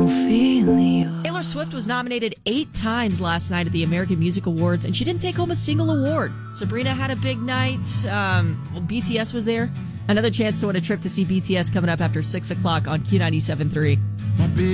Ophelia. Taylor Swift was nominated 8 times last night at the American Music Awards, and she didn't take home a single award. Sabrina had a big night. BTS was there. Another chance to win a trip to see BTS coming up after 6 o'clock on Q97.3.